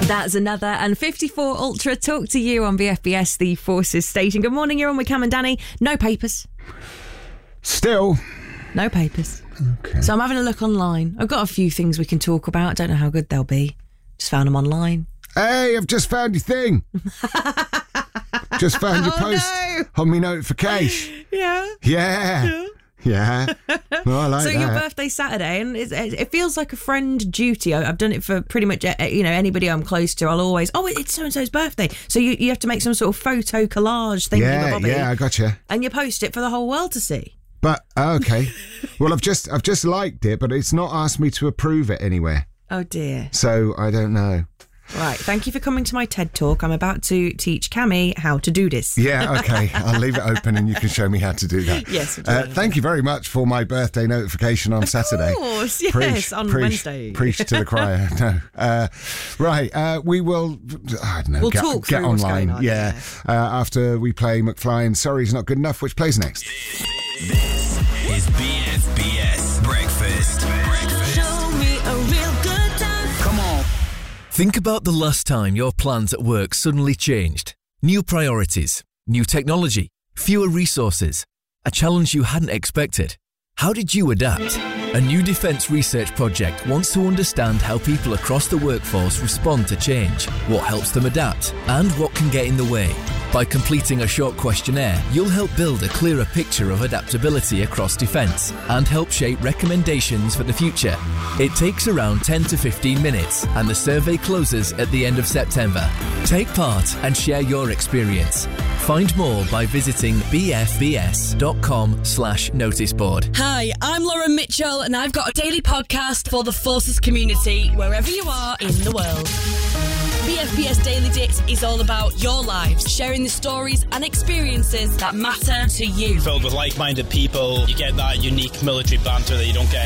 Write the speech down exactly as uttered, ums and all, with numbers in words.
That's another. And fifty-four Ultra talk to you on B F B S, the Forces station. Good morning, you're on with Cam and Danny. No papers. Still? No papers. Okay. So I'm having a look online. I've got a few things we can talk about. I don't know how good they'll be. Just found them online. Hey, I've just found your thing. Just found your oh, post no. on me notification. Yeah. Yeah. Yeah. Yeah. Well, I like so that. your birthday Saturday, and it, it feels like a friend duty. I, I've done it for pretty much, you know, anybody I'm close to. I'll always, oh, it's so-and-so's birthday. So you, you have to make some sort of photo collage thing. Yeah, Bobby, yeah, I gotcha. and you post it for the whole world to see. But, okay. Well, I've just I've just liked it, but it's not asked me to approve it anywhere. Oh, dear. So, I don't know. Right, thank you for coming to my TED Talk. I'm about to teach Cammy how to do this. Yeah, okay. I'll leave it open and you can show me how to do that. Yes. Uh, thank you very much for my birthday notification on of Saturday. Of course, yes, preach, on preach, Wednesday. Preach to the choir. No. Uh, right, uh, we will, I don't know, we'll get, talk get through what's online. going on, yeah, yeah. Uh, after we play McFly and Sorry's Not Good Enough, which plays next. This is B F B S Breakfast. Breakfast. Show me a real good time. Come on. Think about the last time your plans at work suddenly changed. New priorities, new technology, fewer resources, a challenge you hadn't expected. How did you adapt? A new defence research project wants to understand how people across the workforce respond to change, what helps them adapt, and what can get in the way. By completing a short questionnaire, you'll help build a clearer picture of adaptability across defence and help shape recommendations for the future. It takes around ten to fifteen minutes and the survey closes at the end of September. Take part and share your experience. Find more by visiting bfbs.com slash noticeboard. Hi, I'm Lauren Mitchell, and I've got a daily podcast for the Forces community, wherever you are in the world. B F B S Daily Dicks is all about your lives, sharing the stories and experiences that matter to you. Filled with like-minded people, you get that unique military banter that you don't get